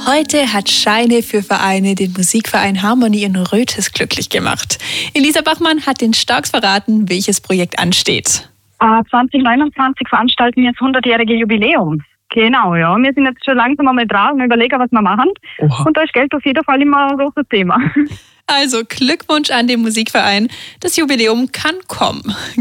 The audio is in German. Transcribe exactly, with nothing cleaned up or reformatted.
Heute hat Scheine für Vereine den Musikverein Harmonie in Röthes glücklich gemacht. Elisa Bachmann hat den Starks verraten, welches Projekt ansteht. Uh, zwanzig neunundzwanzig veranstalten wir das hundertjährige Jubiläum. Genau, ja. Wir sind jetzt schon langsam einmal dran und überlegen, was wir machen. Oha. Und da ist Geld auf jeden Fall immer ein großes Thema. Also Glückwunsch an den Musikverein. Das Jubiläum kann kommen.